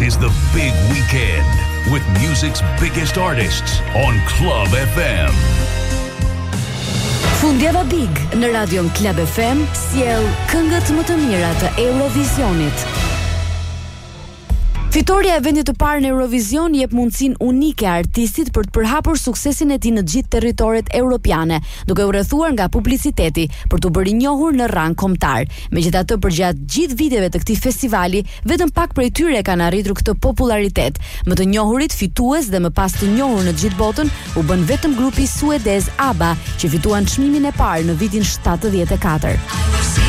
is the big weekend with music's biggest artists on Club FM. Fundjava Big në radion Club FM sjell këngët më të mira të Eurovisionit. Fitoria e vendit të parë në Eurovision jep mundësinë unike artistit për të përhapur suksesin e tij në gjithë territoret europiane, duke u rrethuar nga publiciteti për të bërë i njohur në rang kombëtar. Megjithatë, përgjatë gjithë viteve të këtij festivali, vetëm pak prej tyre kanë arritur këtë popularitet. Më të njohurit fitues dhe më pas të njohur në gjithë botën u bën vetëm grupi suedez ABBA, që fituan çmimin e parë në vitin 74.